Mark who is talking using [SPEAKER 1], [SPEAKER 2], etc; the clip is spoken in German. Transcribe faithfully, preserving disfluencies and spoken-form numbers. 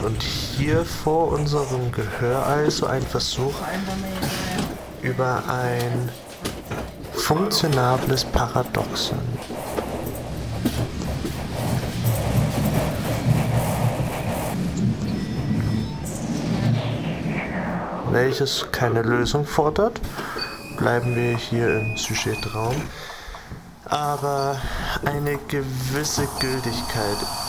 [SPEAKER 1] Und hier vor unserem Gehör also ein Versuch über ein funktionables Paradoxon. Welches keine Lösung fordert, bleiben wir hier im Sujetraum, aber eine gewisse Gültigkeit